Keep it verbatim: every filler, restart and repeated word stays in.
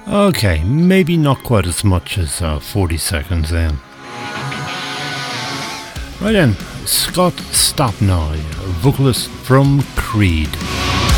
Okay, maybe not quite as much as uh, forty seconds then. Right then, Scott Stappnoy, vocalist from Creed.